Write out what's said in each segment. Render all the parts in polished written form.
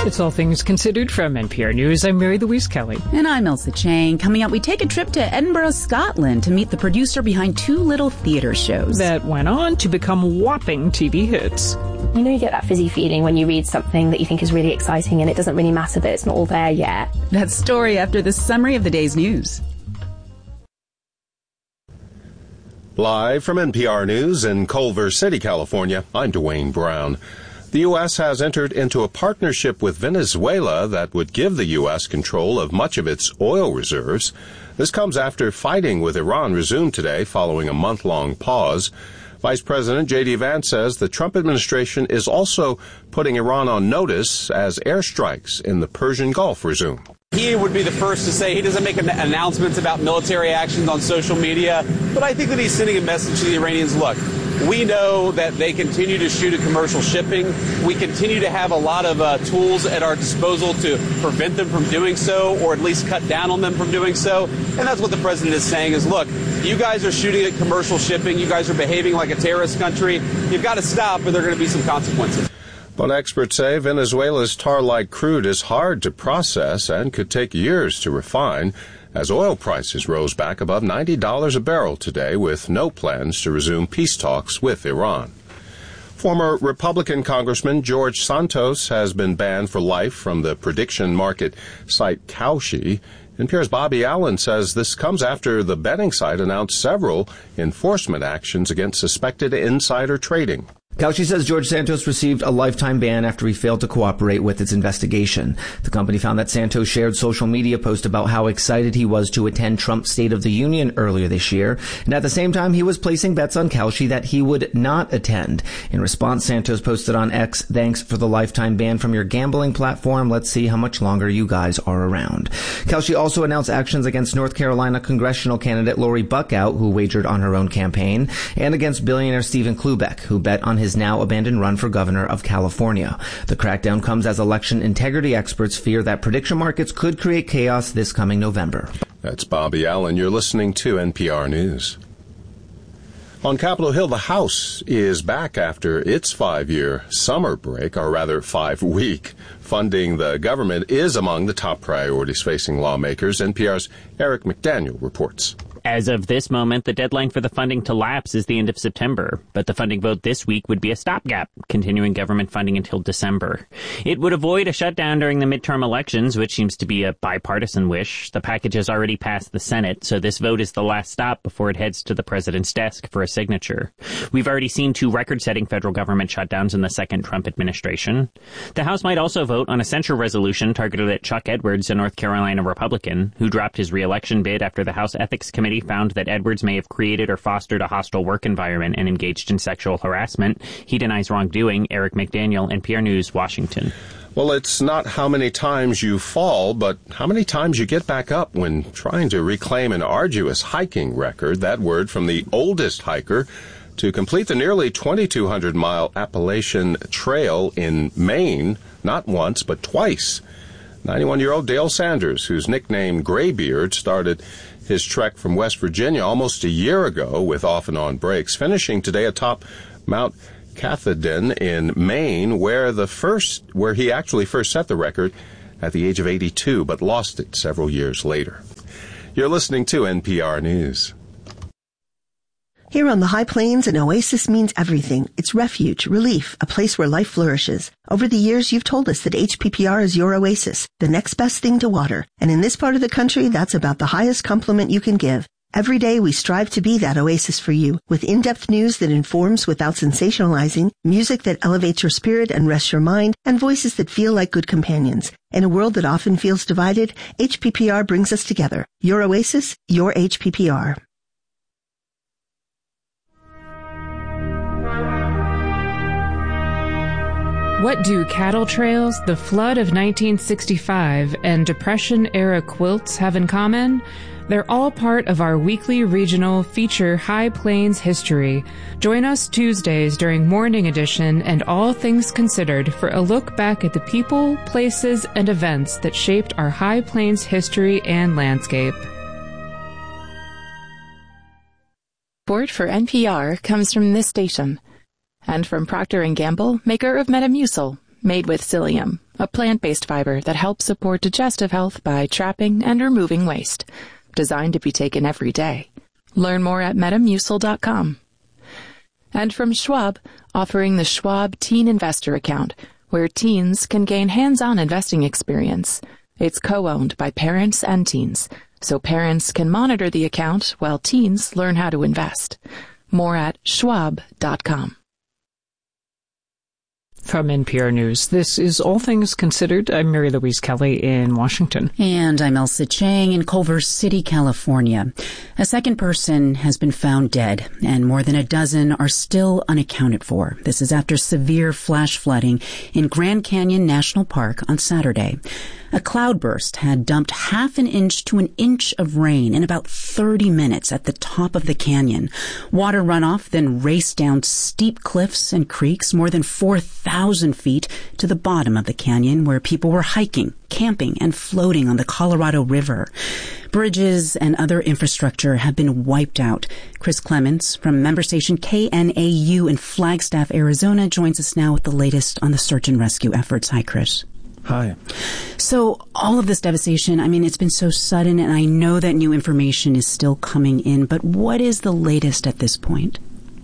It's All Things Considered from NPR News. I'm Mary Louise Kelly. And I'm Elsa Chang. Coming up, we take a trip to Edinburgh, Scotland to meet the producer behind two little theater shows that went on to become whopping TV hits. You know, you get that fizzy feeling when you read something that you think is really exciting and it doesn't really matter that it's not all there yet. That story after the summary of the day's news. Live from NPR News in Culver City, California, I'm Dwayne Brown. The U.S. has entered into a partnership with Venezuela that would give the U.S. control of much of its oil reserves. This comes after fighting with Iran resumed today following a month-long pause. Vice President J.D. Vance says the Trump administration is also putting Iran on notice as airstrikes in the Persian Gulf resume. He would be the first to say he doesn't make announcements about military actions on social media, but I think that he's sending a message to the Iranians, look, we know that they continue to shoot at commercial shipping. We continue to have a lot of tools at our disposal to prevent them from doing so, or at least cut down on them from doing so. And that's what the president is saying is, look, you guys are shooting at commercial shipping. You guys are behaving like a terrorist country. You've got to stop, or there are going to be some consequences. But experts say Venezuela's tar-like crude is hard to process and could take years to refine, as oil prices rose back above $90 a barrel today with no plans to resume peace talks with Iran. Former Republican Congressman George Santos has been banned for life from the prediction market site Kalshi. NPR's Bobby Allen says this comes after the betting site announced several enforcement actions against suspected insider trading. Kalshi says George Santos received a lifetime ban after he failed to cooperate with its investigation. The company found that Santos shared social media posts about how excited he was to attend Trump's State of the Union earlier this year, and at the same time he was placing bets on Kalshi that he would not attend. In response, Santos posted on X, "Thanks for the lifetime ban from your gambling platform. Let's see how much longer you guys are around." Kalshi also announced actions against North Carolina congressional candidate Lori Buckout, who wagered on her own campaign, and against billionaire Stephen Klubeck, who bet on his now abandoned run for governor of California. The crackdown comes as election integrity experts fear that prediction markets could create chaos this coming November. That's Bobby Allen. You're listening to NPR News. On Capitol Hill, the House is back after its 5-year summer break, or rather 5-week. Funding the government is among the top priorities facing lawmakers. NPR's Eric McDaniel reports. As of this moment, the deadline for the funding to lapse is the end of September, but the funding vote this week would be a stopgap, continuing government funding until December. It would avoid a shutdown during the midterm elections, which seems to be a bipartisan wish. The package has already passed the Senate, so this vote is the last stop before it heads to the president's desk for a signature. We've already seen 2 record-setting federal government shutdowns in the second Trump administration. The House might also vote on a censure resolution targeted at Chuck Edwards, a North Carolina Republican, who dropped his re-election bid after the House Ethics Committee found that Edwards may have created or fostered a hostile work environment and engaged in sexual harassment. He denies wrongdoing. Eric McDaniel, NPR News, Washington. Well, it's not how many times you fall, but how many times you get back up when trying to reclaim an arduous hiking record. That word from the oldest hiker to complete the nearly 2,200-mile Appalachian Trail in Maine, not once, but twice. 91-year-old Dale Sanders, whose nickname Graybeard, started his trek from West Virginia almost a year ago with off and on breaks, finishing today atop Mount Katahdin in Maine, where he actually first set the record at the age of 82, but lost it several years later. You're listening to NPR News. Here on the High Plains, an oasis means everything. It's refuge, relief, a place where life flourishes. Over the years, you've told us that HPPR is your oasis, the next best thing to water. And in this part of the country, that's about the highest compliment you can give. Every day, we strive to be that oasis for you, with in-depth news that informs without sensationalizing, music that elevates your spirit and rests your mind, and voices that feel like good companions. In a world that often feels divided, HPPR brings us together. Your oasis, your HPPR. What do cattle trails, the flood of 1965, and Depression-era quilts have in common? They're all part of our weekly regional feature High Plains History. Join us Tuesdays during Morning Edition and All Things Considered for a look back at the people, places, and events that shaped our High Plains history and landscape. Support for NPR comes from this station and from Procter & Gamble, maker of Metamucil. made with psyllium, a plant-based fiber that helps support digestive health by trapping and removing waste. Designed to be taken every day. Learn more at metamucil.com. And from Schwab, offering the Schwab Teen Investor Account, where teens can gain hands-on investing experience. It's co-owned by parents and teens, so parents can monitor the account while teens learn how to invest. More at schwab.com. From NPR News, this is All Things Considered. I'm Mary Louise Kelly in Washington. And I'm Elsa Chang in Culver City, California. A second person has been found dead, and more than a dozen are still unaccounted for. This is after severe flash flooding in Grand Canyon National Park on Saturday. A cloudburst had dumped 1/2 inch to 1 inch of rain in about 30 minutes at the top of the canyon. Water runoff then raced down steep cliffs and creeks more than 4,000 feet to the bottom of the canyon, where people were hiking, camping, and floating on the Colorado River. Bridges and other infrastructure have been wiped out. Chris Clements from member station KNAU in Flagstaff, Arizona, joins us now with the latest on the search and rescue efforts. Hi, Chris. Hi. So all of this devastation, it's been so sudden, and I know that new information is still coming in, but what is the latest at this point?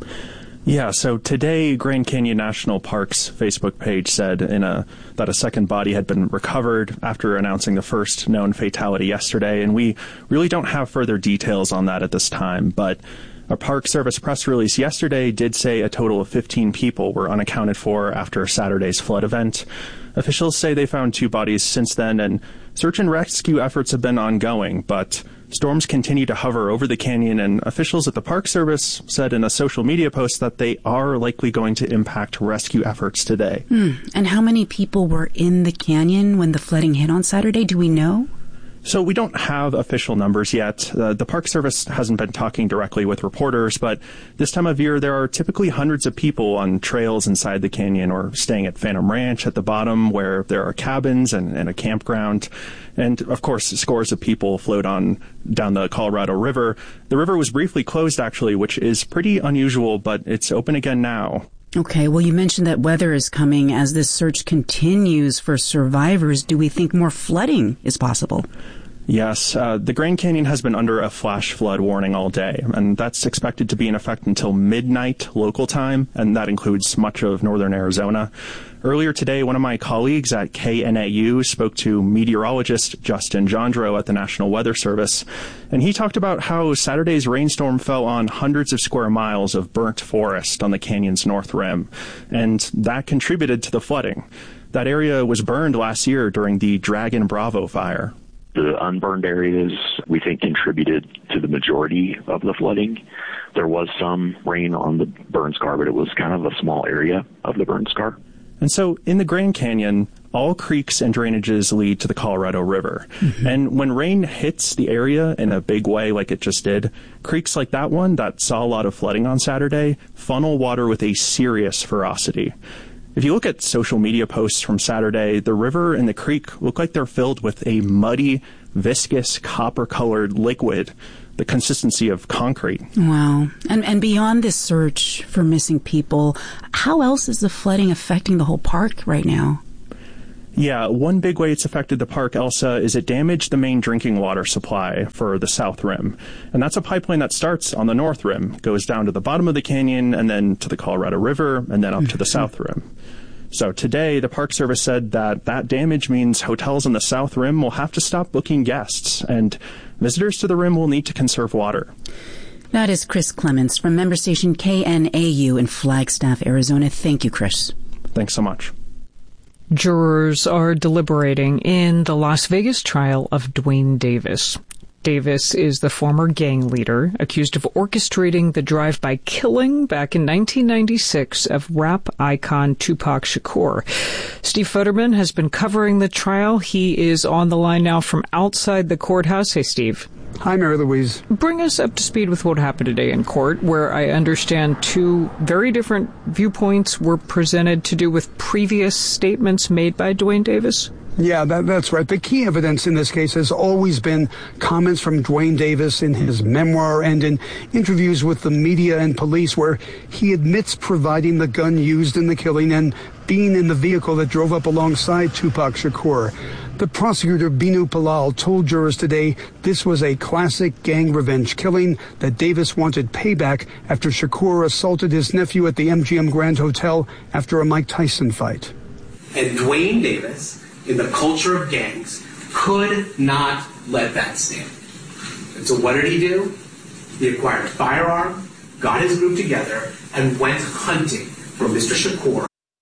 Yeah, so today, Grand Canyon National Park's Facebook page said that a second body had been recovered after announcing the first known fatality yesterday, and we really don't have further details on that at this time, but a Park Service press release yesterday did say a total of 15 people were unaccounted for after Saturday's flood event. Officials say they found 2 bodies since then, and search and rescue efforts have been ongoing, but storms continue to hover over the canyon, and officials at the Park Service said in a social media post that they are likely going to impact rescue efforts today. And how many people were in the canyon when the flooding hit on Saturday? Do we know? So we don't have official numbers yet. The Park Service hasn't been talking directly with reporters, but this time of year there are typically hundreds of people on trails inside the canyon or staying at Phantom Ranch at the bottom where there are cabins and a campground. And, of course, scores of people float on down the Colorado River. The river was briefly closed, actually, which is pretty unusual, but it's open again now. Okay, well, you mentioned that weather is coming. As this search continues for survivors, do we think more flooding is possible? Yes, the Grand Canyon has been under a flash flood warning all day, and that's expected to be in effect until midnight local time, and that includes much of northern Arizona. Earlier today, one of my colleagues at KNAU spoke to meteorologist Justin Jandro at the National Weather Service, and he talked about how Saturday's rainstorm fell on hundreds of square miles of burnt forest on the canyon's north rim, and that contributed to the flooding. That area was burned last year during the Dragon Bravo fire. The unburned areas, we think, contributed to the majority of the flooding. There was some rain on the burn scar, but it was kind of a small area of the burn scar. And so in the Grand Canyon, all creeks and drainages lead to the Colorado River. Mm-hmm. And when rain hits the area in a big way like it just did, creeks like that one that saw a lot of flooding on Saturday funnel water with a serious ferocity. If you look at social media posts from Saturday, the river and the creek look like they're filled with a muddy, viscous, copper-colored liquid, the consistency of concrete. Wow. And beyond this search for missing people, how else is the flooding affecting the whole park right now? Yeah, one big way it's affected the park, Elsa, is it damaged the main drinking water supply for the South Rim. And that's a pipeline that starts on the North Rim, goes down to the bottom of the canyon, and then to the Colorado River, and then up to the South Rim. So today, the Park Service said that damage means hotels on the South Rim will have to stop booking guests, and visitors to the Rim will need to conserve water. That is Chris Clements from member station KNAU in Flagstaff, Arizona. Thank you, Chris. Thanks so much. Jurors are deliberating in the Las Vegas trial of Duane Davis. Davis is the former gang leader accused of orchestrating the drive-by killing back in 1996 of rap icon Tupac Shakur. Steve Futterman has been covering the trial. He is on the line now from outside the courthouse. Hey, Steve. Hi, Mary Louise. Bring us up to speed with what happened today in court, where I understand 2 very different viewpoints were presented to do with previous statements made by Duane Davis. Yeah, that's right. The key evidence in this case has always been comments from Duane Davis in his memoir and in interviews with the media and police, where he admits providing the gun used in the killing and being in the vehicle that drove up alongside Tupac Shakur. The prosecutor, Binu Palal, told jurors today this was a classic gang revenge killing, that Davis wanted payback after Shakur assaulted his nephew at the MGM Grand Hotel after a Mike Tyson fight. And Duane Davis, in the culture of gangs, could not let that stand. And so what did he do? He acquired a firearm, got his group together, and went hunting for Mr. Shakur.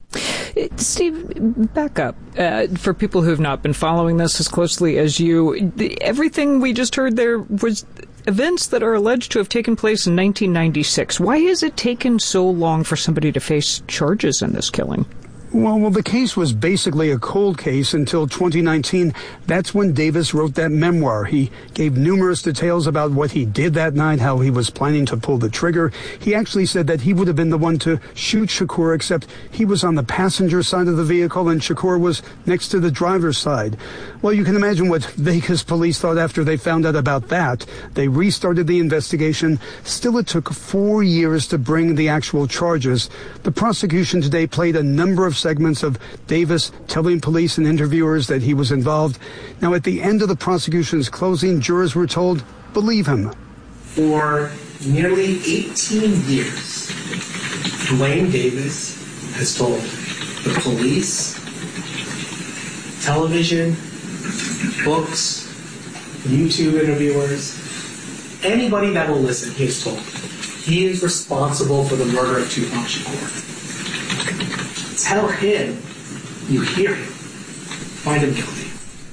Steve, back up. For people who have not been following this as closely as you, everything we just heard there was events that are alleged to have taken place in 1996. Why has it taken so long for somebody to face charges in this killing? Well, the case was basically a cold case until 2019. That's when Davis wrote that memoir. He gave numerous details about what he did that night, how he was planning to pull the trigger. He actually said that he would have been the one to shoot Shakur, except he was on the passenger side of the vehicle and Shakur was next to the driver's side. Well, you can imagine what Vegas police thought after they found out about that. They restarted the investigation. Still, it took 4 years to bring the actual charges. The prosecution today played a number of segments of Davis telling police and interviewers that he was involved. Now, at the end of the prosecution's closing, jurors were told, believe him. For nearly 18 years, Duane Davis has told the police, television, books, YouTube interviewers, anybody that will listen, he has told he is responsible for the murder of Tupac Shakur. Tell him you hear him. Find him guilty.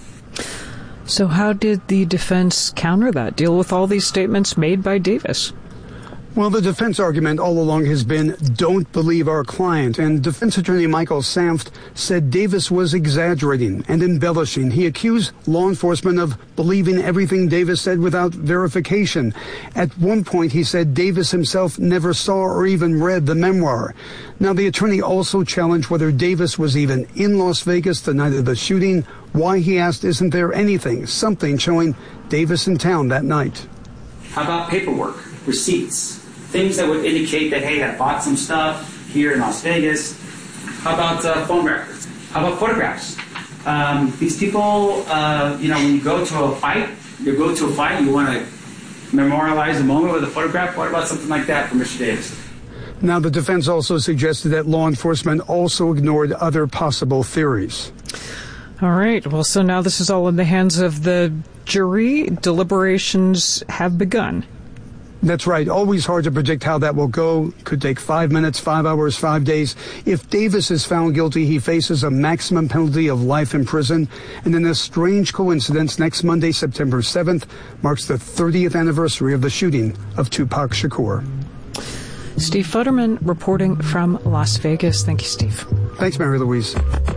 So how did the defense counter that, deal with all these statements made by Davis? Well, the defense argument all along has been, don't believe our client. And defense attorney Michael Sanft said Davis was exaggerating and embellishing. He accused law enforcement of believing everything Davis said without verification. At one point, he said Davis himself never saw or even read the memoir. Now, the attorney also challenged whether Davis was even in Las Vegas the night of the shooting. Why, he asked, isn't there something showing Davis in town that night? How about paperwork, receipts? Things that would indicate that, hey, I bought some stuff here in Las Vegas. How about phone records? How about photographs? These people, when you go to a fight, you want to memorialize the moment with a photograph. What about something like that for Mr. Davis? Now, the defense also suggested that law enforcement also ignored other possible theories. All right. Well, so now this is all in the hands of the jury. Deliberations have begun. That's right. Always hard to predict how that will go. Could take 5 minutes, 5 hours, 5 days. If Davis is found guilty, he faces a maximum penalty of life in prison. And in a strange coincidence, next Monday, September 7th, marks the 30th anniversary of the shooting of Tupac Shakur. Steve Futterman reporting from Las Vegas. Thank you, Steve. Thanks, Mary Louise.